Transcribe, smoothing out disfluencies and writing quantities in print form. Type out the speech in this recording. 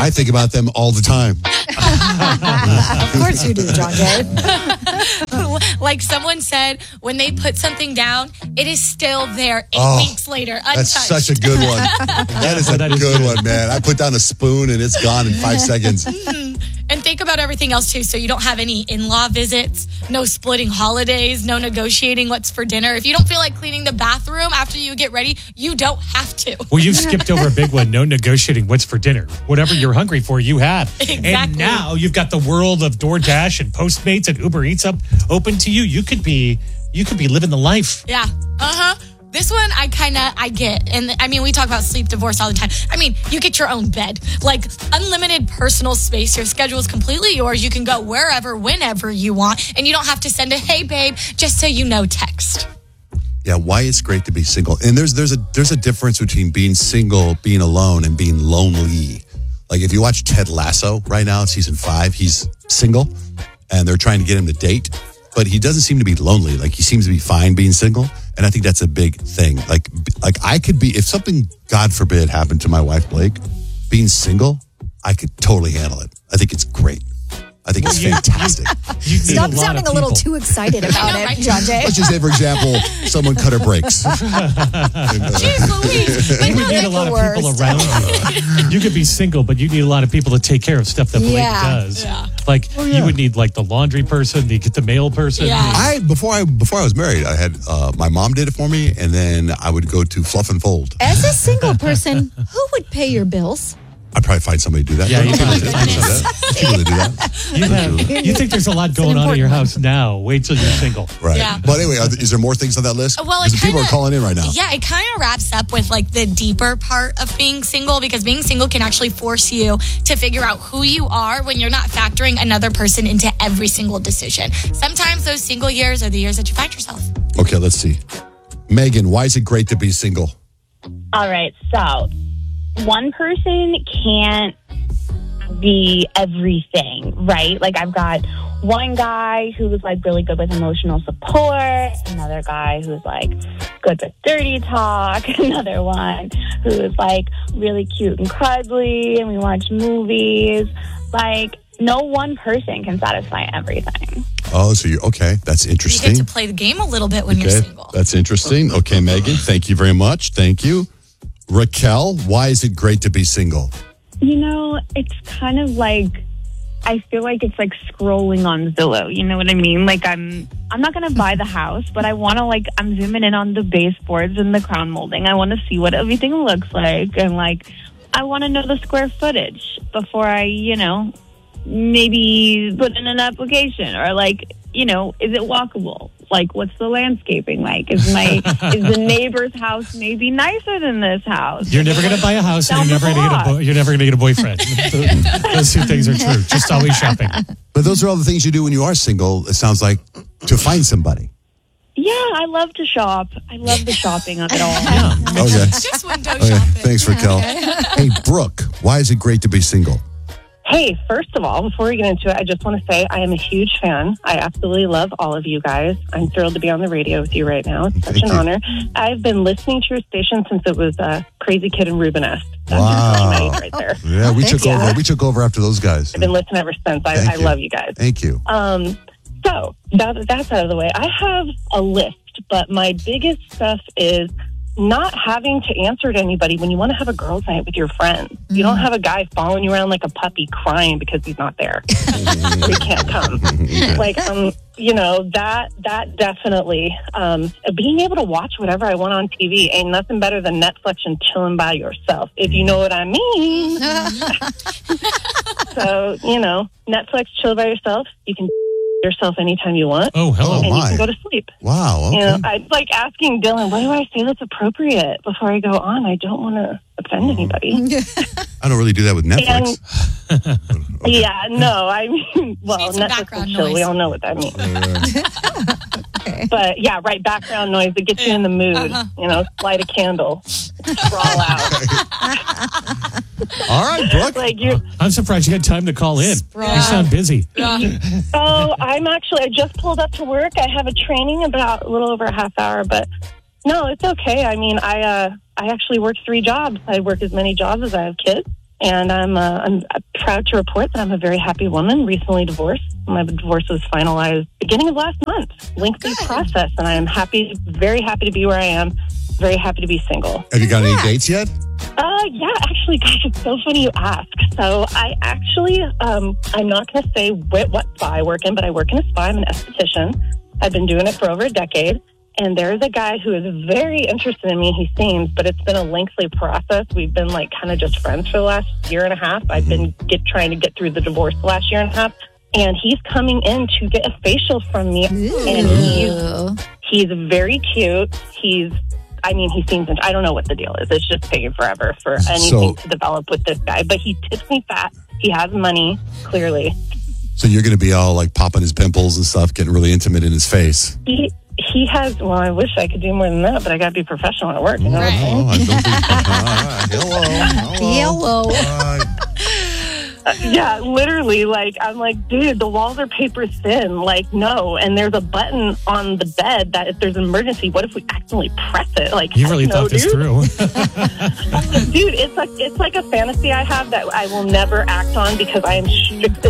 I think about them all the time. Of course you do, John Jay. Like someone said, when they put something down, it is still there 8 weeks later, untouched. That's such a good one. That is a good one, man. I put down a spoon and it's gone in 5 seconds. And think about everything else, too. So you don't have any in-law visits, no splitting holidays, no negotiating what's for dinner. If you don't feel like cleaning the bathroom after you get ready, you don't have to. Well, you've skipped over a big one. No negotiating what's for dinner. Whatever you're hungry for, you have. Exactly. And now you've got the world of DoorDash and Postmates and Uber Eats open to you. You could be living the life. Yeah. This one, I get. And I mean, we talk about sleep divorce all the time. I mean, you get your own bed. Like, unlimited personal space. Your schedule is completely yours. You can go wherever, whenever you want. And you don't have to send a, hey, babe, just so you know, text. Yeah, why it's great to be single. And there's a difference between being single, being alone, and being lonely. Like, if you watch Ted Lasso right now, season 5, he's single, and they're trying to get him to date. But he doesn't seem to be lonely. Like, he seems to be fine being single. And I think that's a big thing. Like I could be, if something, God forbid, happened to my wife, Blake, being single, I could totally handle it. I think it's great. I think it's fantastic. Stop sounding a little too excited about it, John Jay. Let's just say, for example, someone cut her brakes. Jeez Louise. You would need a lot of people around you. You could be single, but you need a lot of people to take care of stuff that Blake does. Yeah. Like, you would need, like, the laundry person, the mail person. Yeah. Before I was married, I had my mom did it for me, and then I would go to Fluff and Fold. As a single person, who would pay your bills? I'd probably find somebody to do that. Yeah, you people can do that. You think there's a lot going on in your house now. Wait till you're single. Right. Yeah. But anyway, is there more things on that list? Well, Because people are calling in right now. Yeah, it kind of wraps up with like the deeper part of being single, because being single can actually force you to figure out who you are when you're not factoring another person into every single decision. Sometimes those single years are the years that you find yourself. Okay, let's see. Megan, why is it great to be single? All right, so one person can't be everything, right? Like, I've got one guy who's like really good with emotional support, another guy who's like good with dirty talk, another one who's like really cute and cuddly, and we watch movies. Like, no one person can satisfy everything. Oh, so you're okay. That's interesting. You get to play the game a little bit when you're single. That's interesting. Okay, Megan, thank you very much. Thank you. Raquel, why is it great to be single? You know, it's kind of like, I feel like it's like scrolling on Zillow. You know what I mean? Like, I'm not going to buy the house, but I want to, like, I'm zooming in on the baseboards and the crown molding. I want to see what everything looks like. And, like, I want to know the square footage before I, maybe put in an application, or like, is it walkable? Like, what's the landscaping like? Is the neighbor's house maybe nicer than this house? You're never going to buy a house, and you're never going to get a boyfriend. Those two things are true. Just always shopping. But those are all the things you do when you are single, it sounds like, to find somebody. Yeah, I love to shop. I love the shopping of it all. Yeah. Okay. Just window shopping. Thanks, Raquel. Hey, Brooke, why is it great to be single? Hey, first of all, before we get into it, I just want to say I am a huge fan. I absolutely love all of you guys. I'm thrilled to be on the radio with you right now. It's such an honor. I've been listening to your station since it was Crazy Kid and Rubenest. That's Wow. right there. Yeah, we took over. We took over after those guys. I've been listening ever since. I love you guys. Thank you. So that's out of the way. I have a list, but my biggest stuff is not having to answer to anybody when you want to have a girls' night with your friends. You don't have a guy following you around like a puppy crying because he's not there. Or he can't come. Like, that definitely, being able to watch whatever I want on TV ain't nothing better than Netflix and chilling by yourself, if you know what I mean. So, Netflix, chill by yourself. You can yourself anytime you want. Oh, hello. And you can go to sleep. Wow. Okay. I'd like asking Dylan, what do I say that's appropriate before I go on? I don't want to offend anybody. I don't really do that with Netflix. Yeah, no, I mean, well, some Netflix background and chill, noise. we all know what that means. But yeah, right, background noise that gets you in the mood. Light a candle, sprawl out. All right, Brooke. I'm surprised you had time to call in. You sound busy. Oh, I just pulled up to work. I have a training about a little over a half hour, but no, it's okay. I mean, I actually work 3 jobs. I work as many jobs as I have kids, And I'm proud to report that I'm a very happy woman, recently divorced. My divorce was finalized beginning of last month. Lengthy process, and I am happy, very happy to be where I am, very happy to be single. Have you got any dates yet? Yeah, actually, gosh, it's so funny you ask. So I actually, I'm not going to say what spa I work in, but I work in a spa. I'm an esthetician. I've been doing it for over a decade. And there's a guy who is very interested in me, he seems, but it's been a lengthy process. We've been like kind of just friends for the last year and a half. I've been trying to get through the divorce the last year and a half. And he's coming in to get a facial from me. Ooh. And he's very cute. He seems, I don't know what the deal is. It's just taking forever for anything to develop with this guy. But he tips me fat. He has money, clearly. So you're going to be all like popping his pimples and stuff, getting really intimate in his face. He has, well, I wish I could do more than that, but I got to be professional at work. You know what I'm saying? Hello. Yeah, literally, like, I'm like, dude, the walls are paper thin. Like, no. And there's a button on the bed that if there's an emergency, what if we accidentally press it? Like, You really thought this through. Dude, it's like a fantasy I have that I will never act on because I am strict.